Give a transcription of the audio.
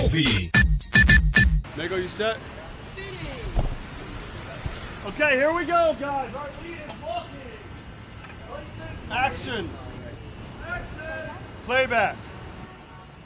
Mego, you set? Okay, here we go, guys. Our lead is walking. Action. Action. Playback.